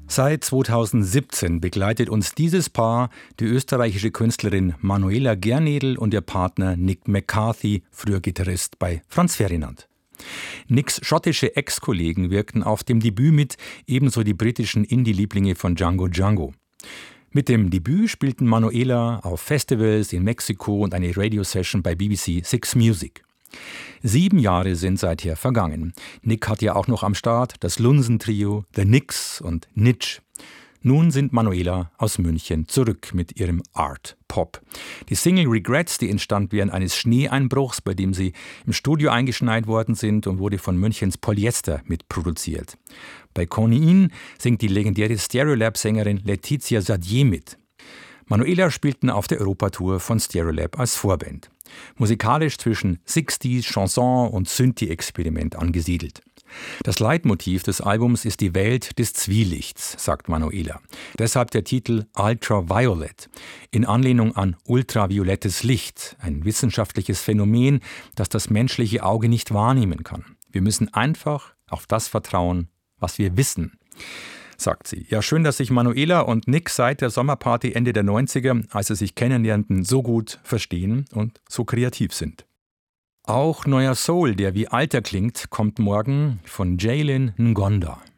Seit 2017 begleitet uns dieses Paar, die österreichische Künstlerin Manuela Gernedl und ihr Partner Nick McCarthy, früher Gitarrist bei Franz Ferdinand. Nicks schottische Ex-Kollegen wirkten auf dem Debüt mit, ebenso die britischen Indie-Lieblinge von Django Django. Mit dem Debüt spielten Manuela auf Festivals in Mexiko und eine Radio-Session bei BBC Six Music. 7 Jahre sind seither vergangen. Nick hat ja auch noch am Start das Lunsen-Trio The Nicks und Nitsch. Nun sind Manuela aus München zurück mit ihrem Art-Pop. Die Single Regrets, die entstand während eines Schneeeinbruchs, bei dem sie im Studio eingeschneit worden sind, und wurde von Münchens Polyester mitproduziert. Bei Konin singt die legendäre Stereolab-Sängerin Letizia Sadier mit. Manuela spielten auf der Europatour von Stereolab als Vorband. Musikalisch zwischen 60s, Chanson und Synthie-Experiment angesiedelt. Das Leitmotiv des Albums ist die Welt des Zwielichts, sagt Manuela. Deshalb der Titel Ultraviolet, in Anlehnung an ultraviolettes Licht, ein wissenschaftliches Phänomen, das das menschliche Auge nicht wahrnehmen kann. Wir müssen einfach auf das vertrauen, was wir wissen, sagt sie. Ja, schön, dass sich Manuela und Nick seit der Sommerparty Ende der 90er, als sie sich kennenlernten, so gut verstehen und so kreativ sind. Auch neuer Soul, der wie alter klingt, kommt morgen von Jaylin Ngonda.